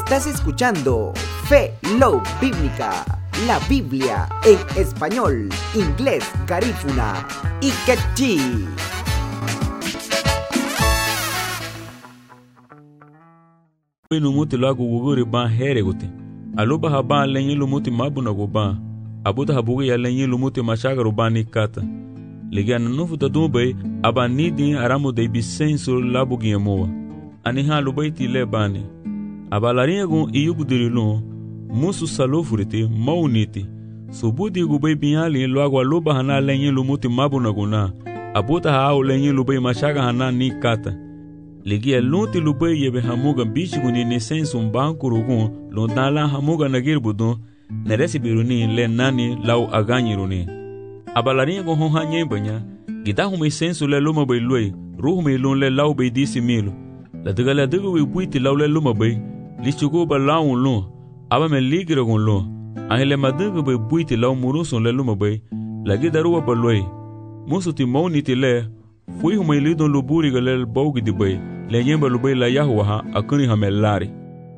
Estás escuchando Fe, Love Bíblica, la Biblia en español, inglés, garífuna y quechí. Inu muti lagu wuguri ban here guti. Aluba haban lenyi lumuti mabuna guban. Abuta habugi ya lenyi lumuti mashagaru bani kata. Ligia nanufu tadumbe aban nidi aramu de bisensu labugi yemoa. Aniha lubaiti le bani. Abalaringu iyubudirilu musu salofuriti mauniti. Subudi gubei binyali luagu aluba hana lenyi lumuti mabuna guna. Abuta hao lenyi lubei mashaga hana ni kata. Ligia lunti lubei yebe hamuga bichiguni ni sensu mbankurugun lundala hamuga nagirbudu neresi biruni le nani lau aganyiruni. Abalaringa go honhanye banya gitahume sensu le luma bei lue ruhume lun le lau bei disi milu. La digala digu we buiti lau le luma bei lichugo ba lau lun aba me ligira gon lun ahele madigu bei buiti lau murusun le luma bei la gidaruwa ba lue musu ti mauniti le fui hume lidon luburi galel baugi di bei le nyemba lubei la yahuwa akuni hamelari.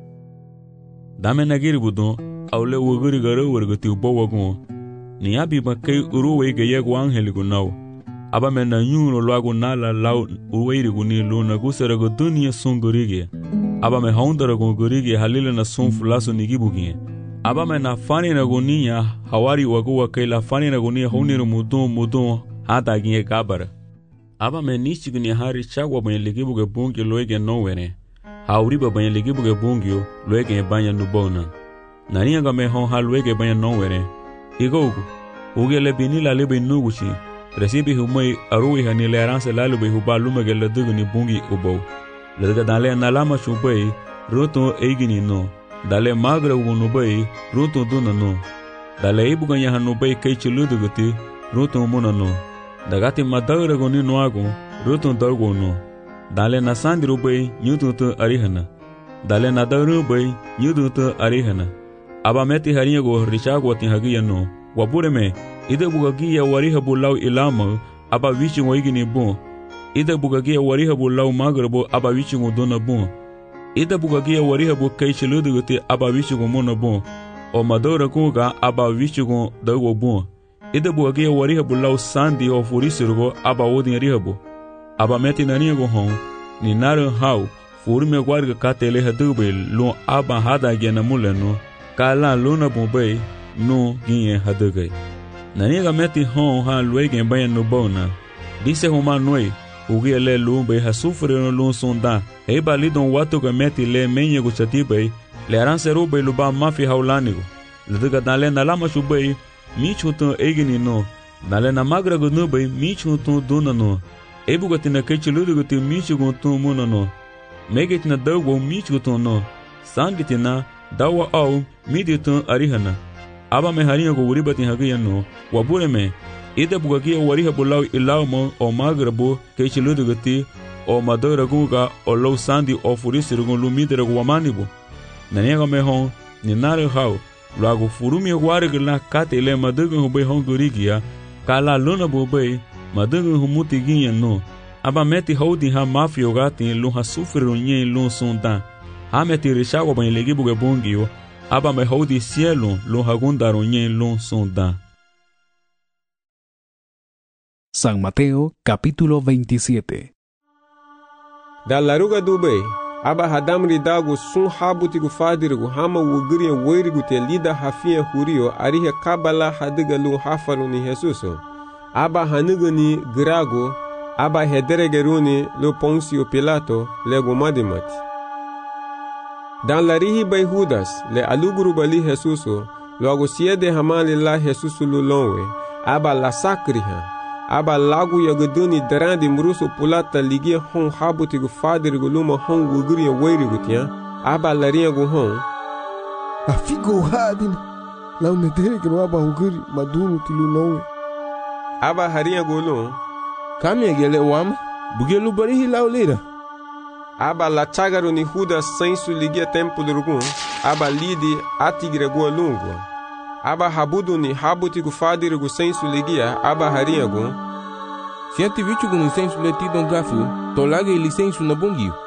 Dame nagiri budon au le wuguri gara wargati ubawagun ni abi bakay uruwe ga yegu angeligu nau aba me na nyuno lagu nala lau uweiri guni luna gusara go dunia sungurigi aba me haundara go gurigi halile na sunfu laso nigibugi aba me na fani na gunia hawari wagu wakay la fani na gunia hauniru mudun hata ginye kabara aba me nichiguni hari chagwa banye ligibuge bungi loege nowere hauriba banye ligibuge bungio loege banya nubona nani ga me hon halwege banya nowere igogu ugele binila lebe nuguchi resibi humai arui hani le aranse lalu be hubalume gele duguni bungi ubo lega dale nalama chubai roto eigini no dale magra unubai roto dunano dale ibuganya hanubai kai chuluduguti roto munano dagati madagre goni noago roto dargo no dale nasandiro bai nyututu arihana dale nadaru bai nyututu arihana aba meti haringo richago tin hagiya no wabure me ide bugagiya wariha bulau ilama aba wichi ngoigini bon ide bugagiya wariha bulau magrabo aba wichi ngodona bon ide bugagiya wariha bu kaichiluduguti aba wichi ngomona bon o madora kuga aba wichi ngo dago bon ide bugagiya wariha bulau sandi o furisirgo aba wodin rihabu aba meti nanigo hon ni naro hau furme gwarga katele hadube lo aba hada gena muleno kala luna bombe no ginye hadugai naniga meti hon ha luegen bayan no bona dise homa noi ugi le lumbe ha sufre no lun sonda e balidon watu ga meti le menye go chatibai le aranseru be luba mafi haulanigo luduga dale na lama shubai mi chuto egini no dale na magra go no bai mi chuto dona no e bugatina kechiludugo ti mi chugo to muno no megetina dawo mi chuto no sangitina dawa au miditun arihana aba me haringa go uribati hagiya no wabure me ide bugagiya wariha bulau ilamo o magrabo kechiluduguti o madora guga o low sandi o furisirgun lumidere go wamanibo naniga me hon ni nare hau lago furumi warigla katele madugun be hon gurigia kala luna bobe madugun humuti ginya no aba meti hodi ha mafio gati lu ha sufriru nye lu sonda ha meti rishago ban legibuge bongio aba me hodi cielo lo hagundaro nye lo sonda. San Mateo capítulo 27. Da laruga dube aba hadamri dago sun habutigu fadirigu hama wugriya weirigu te lida hafia hurio arihe kabala hadiga lu hafaru ni Jesuso aba hanugani grago aba hederegeruni lo Poncio Pilato lego madimati dan larihi bay Judas le aluguru bali Jesuso logo siede hamali la Jesuso lulonwe aba la sakriha aba lagu yagaduni darandi muruso pulata ligie hon habutigu fadirigu luma hon wuguri weirigu tia aba laria gu hon afigo hadin lau neterege aba wuguri madunu tilulonwe aba haria gu lo kami gele wam bugelu barihi lau lira aba la chagaru ni Judas sensu ligia tempo durgun aba lidi atigre go lungo aba habudu ni habutigu fadirigu sensu ligia aba haria gu siati vichu gu sensu leti don gafu tolage li sensu na bongio